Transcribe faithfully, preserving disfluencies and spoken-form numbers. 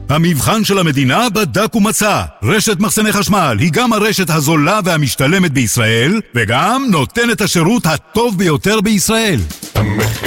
המבחן של המדינה בדק ומצא. רשת מחסני חשמל היא גם הרשת הזולה והמשתלמת בישראל, וגם נותנת השירות הטוב ביותר בישראל.